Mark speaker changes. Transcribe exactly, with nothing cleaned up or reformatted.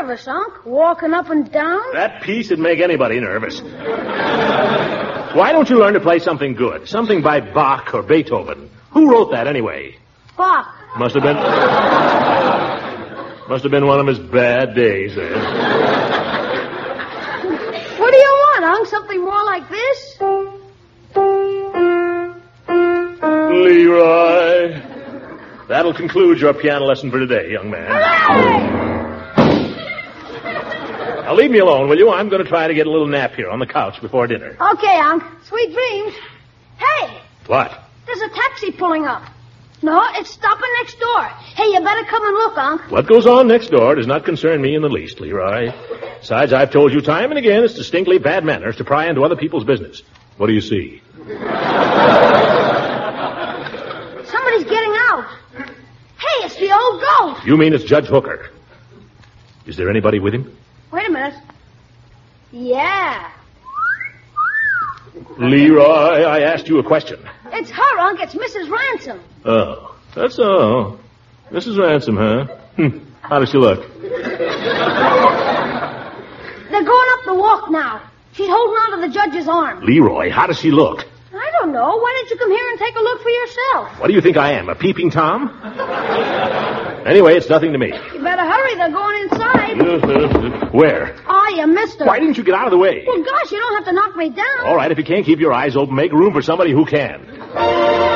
Speaker 1: nervous, Unc. Walking up and down.
Speaker 2: That piece would make anybody nervous. Why don't you learn to play something good? Something by Bach or Beethoven. Who wrote that, anyway?
Speaker 1: Bach.
Speaker 2: Must have been... Must have been one of his bad days, eh?
Speaker 1: What do you want, Unc? Something more like this?
Speaker 2: Leroy. That'll conclude your piano lesson for today, young man.
Speaker 1: Hooray!
Speaker 2: Now, leave me alone, will you? I'm going to try to get a little nap here on the couch before dinner.
Speaker 1: Okay, Unc. Sweet dreams. Hey!
Speaker 2: What?
Speaker 1: There's a taxi pulling up. No, it's stopping next door. Hey, you better come and look, Unc.
Speaker 2: What goes on next door does not concern me in the least, Leroy. Besides, I've told you time and again it's distinctly bad manners to pry into other people's business. What do you see?
Speaker 1: Somebody's getting out. Hey, it's the old ghost.
Speaker 2: You mean it's Judge Hooker. Is there anybody with him?
Speaker 1: Wait a minute. Yeah.
Speaker 2: Leroy, I asked you a question.
Speaker 1: It's her, Unc. It's Missus Ransom.
Speaker 2: Oh, that's all. Missus Ransom, huh? Hm. How does she look?
Speaker 1: They're going up the walk now. She's holding on to the judge's arm.
Speaker 2: Leroy, how does she look?
Speaker 1: I don't know. Why don't you come here and take a look for yourself?
Speaker 2: What do you think I am, a peeping Tom? Anyway, it's nothing to me.
Speaker 1: You better hurry. They're going inside.
Speaker 2: Where?
Speaker 1: Oh, you missed her.
Speaker 2: Why didn't you get out of the way?
Speaker 1: Well, gosh, you don't have to knock me down.
Speaker 2: All right, if you can't keep your eyes open, make room for somebody who can.